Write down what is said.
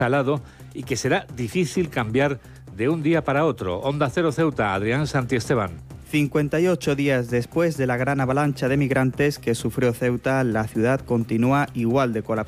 instalado y que será difícil cambiar de un día para otro. Onda Cero Ceuta, Adrián Santiesteban. 58 días después de la gran avalancha de migrantes que sufrió Ceuta, la ciudad continúa igual de colapsada.